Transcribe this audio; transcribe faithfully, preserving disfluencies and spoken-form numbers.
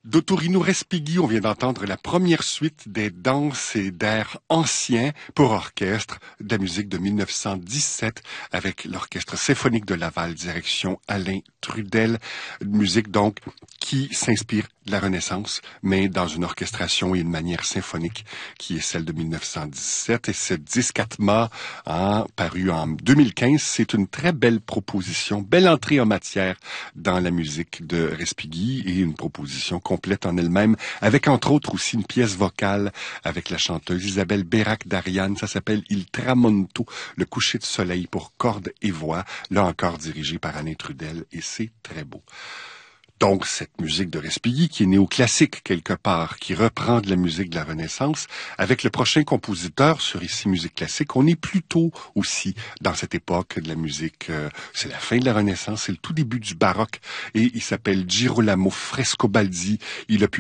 D'Ottorino Respighi, on vient d'entendre la première suite des danses et d'airs anciens pour orchestre de la musique de mille neuf cent dix-sept avec l'Orchestre symphonique de Laval, direction Alain Trudel. Musique donc qui s'inspire de la Renaissance, mais dans une orchestration et une manière symphonique qui est celle de mille neuf cent dix-sept. Et ce disque Atma, hein, paru en deux mille quinze, c'est une très belle proposition, belle entrée en matière dans la musique de Respighi et une proposition complète en elle-même, avec entre autres aussi une pièce vocale avec la chanteuse Isabelle Bérac-Darian. Ça s'appelle Il Tramonto, le coucher de soleil pour cordes et voix, là encore dirigé par Alain Trudel, et c'est très beau. Donc, cette musique de Respighi, qui est néoclassique quelque part, qui reprend de la musique de la Renaissance, avec le prochain compositeur sur Ici Musique Classique, on est plutôt aussi dans cette époque de la musique, euh, c'est la fin de la Renaissance, c'est le tout début du baroque, et il s'appelle Girolamo Frescobaldi. Il a